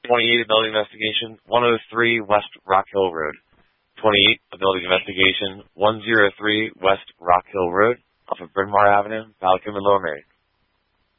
28, a building investigation, 103 West Rock Hill Road. 28, a building investigation, 103 West Rock Hill Road, off of Bryn Mawr Avenue, Ballacum and Lower Merion.